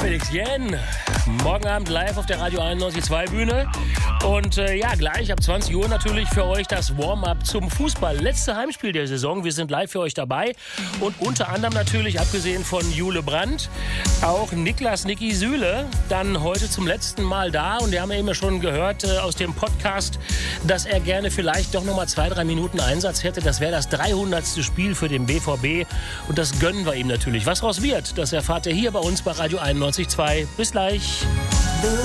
Felix Jähn, morgen Abend live auf der Radio 91.2 Bühne. Und gleich ab 20 Uhr natürlich für euch das Warm-up zum Fußball. Letzte Heimspiel der Saison. Wir sind live für euch dabei. Und unter anderem natürlich, abgesehen von Jule Brandt, auch Niklas Niki Süle, dann heute zum letzten Mal da. Und wir haben ja eben schon gehört aus dem Podcast, dass er gerne vielleicht doch nochmal 2-3 Minuten Einsatz hätte. Das wäre das 300. Spiel für den BVB. Und das gönnen wir ihm natürlich. Was raus wird, das erfahrt ihr hier bei uns bei Radio 91.2. Bis gleich.